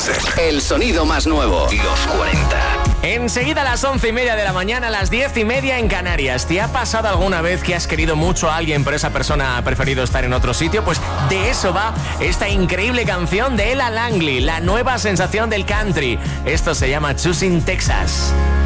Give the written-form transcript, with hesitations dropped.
Music. El sonido más nuevo. Los 40. Enseguida a las 11:30 de la mañana, a las 10:30 en Canarias. ¿Te ha pasado alguna vez que has querido mucho a alguien, pero esa persona ha preferido estar en otro sitio? Pues de eso va esta increíble canción de Ella Langley, la nueva sensación del country. Esto se llama Choosing Texas.